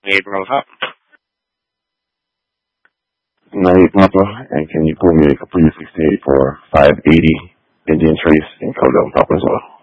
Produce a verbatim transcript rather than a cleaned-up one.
Need Bravo. ninety Papa, and can you pull me a Capri sixty-eight for five eighty Indian Trace in Codell, Papa as well?